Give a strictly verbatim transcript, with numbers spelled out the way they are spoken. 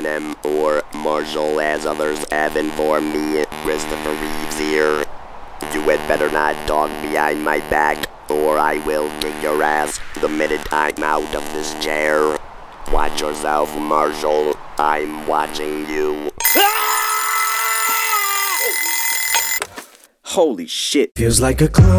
M or Marshall as others have informed me. Christopher Reeves here. You had better not talk behind my back, or I will kick your ass the minute I'm out of this chair. Watch yourself, Marshall. I'm watching you. Holy shit. Feels like a club.